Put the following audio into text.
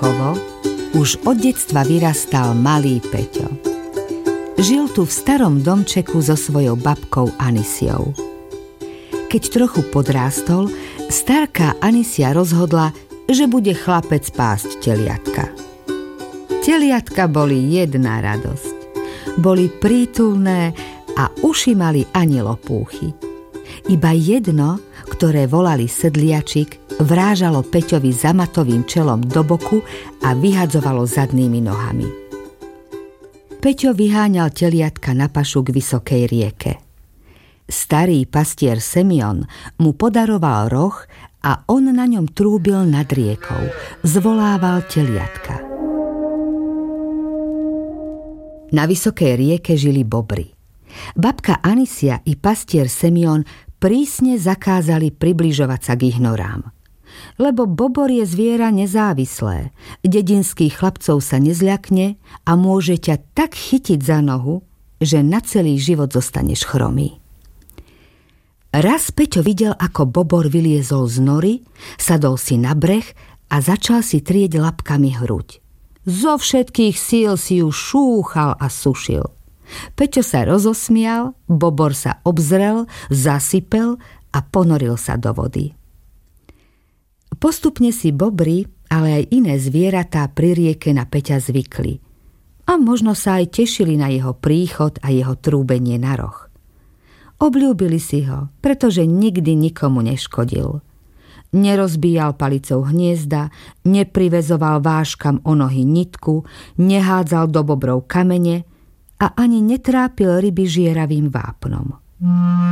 Mníchovo už od detstva vyrastal malý Peťo. Žil tu v starom domčeku so svojou babkou Anisiou. Keď trochu podrástol, starka Anisia rozhodla, že bude chlapec pásť teliatka. Teliatka boli jedna radosť. Boli prítulné a uši mali ani lopúchy. Iba jedno, ktoré volali Sedliačik, vrážalo Peťovi zamatovým čelom do boku a vyhadzovalo zadnými nohami. Peťo vyháňal teliatka na pašu k vysokej rieke. Starý pastier Semion mu podaroval roh a on na ňom trúbil nad riekou, zvolával teliatka. Na vysokej rieke žili bobry. Babka Anisia i pastier Semion prísne zakázali približovať sa k ich norám. Lebo bobor je zviera nezávislé, dedinských chlapcov sa nezľakne a môže ťa tak chytiť za nohu, že na celý život zostaneš chromý. Raz Peťo videl, ako bobor vyliezol z nory, sadol si na breh a začal si trieť labkami hruď. Zo všetkých síl si ju šúchal a sušil. Peťo sa rozosmial, bobor sa obzrel, zasypel a ponoril sa do vody. Postupne si bobry, ale aj iné zvieratá pri rieke na Peťa zvykli. A možno sa aj tešili na jeho príchod a jeho trúbenie na roh. Obľúbili si ho, pretože nikdy nikomu neškodil. Nerozbíjal palicou hniezda, neprivezoval váškam o nohy nitku, nehádzal do bobrov kamene a ani netrápil ryby žieravým vápnom.